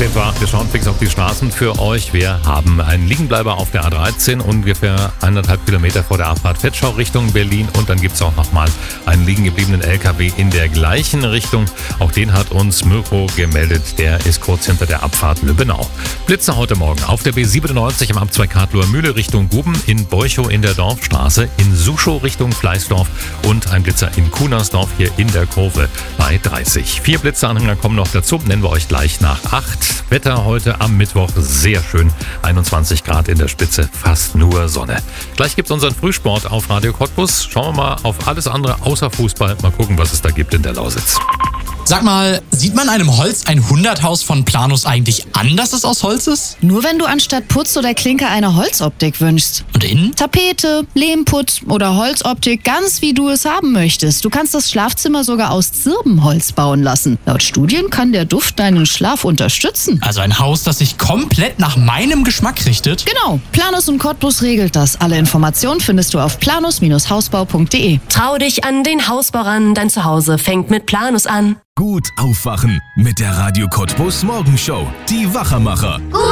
10 war. Wir schauen fix auf die Straßen für euch. Wir haben einen Liegenbleiber auf der A13, ungefähr 1,5 Kilometer vor der Abfahrt Vetschau Richtung Berlin. Und dann gibt es auch nochmal einen liegen gebliebenen LKW in der gleichen Richtung. Auch den hat uns Mirko gemeldet. Der ist kurz hinter der Abfahrt Lübbenau. Blitze heute Morgen auf der B97 im Abzweig Kartloher Mühle Richtung Guben, in Borchow in der Dorfstraße, in Suschow Richtung Fleißdorf und ein Blitzer in Kunersdorf hier in der Kurve bei 30. 4 Blitzeranhänger kommen noch dazu, nennen wir euch gleich nach 8. Wetter heute am Mittwoch sehr schön, 21 Grad in der Spitze, fast nur Sonne. Gleich gibt's unseren Frühsport auf Radio Cottbus. Schauen wir mal auf alles andere außer Fußball. Mal gucken, was es da gibt in der Lausitz. Sag mal, sieht man einem Holz 100-Haus von Planus eigentlich an, dass es aus Holz ist? Nur wenn du anstatt Putz oder Klinker eine Holzoptik wünschst. Und innen? Tapete, Lehmputz oder Holzoptik, ganz wie du es haben möchtest. Du kannst das Schlafzimmer sogar aus Zirbenholz bauen lassen. Laut Studien kann der Duft deinen Schlaf unterstützen. Also ein Haus, das sich komplett nach meinem Geschmack richtet? Genau, Planus und Cottbus regelt das. Alle Informationen findest du auf planus-hausbau.de. Trau dich an den Hausbau ran, dein Zuhause fängt mit Planus an. Gut aufwachen mit der Radio Cottbus Morgenshow. Die Wachermacher. Gut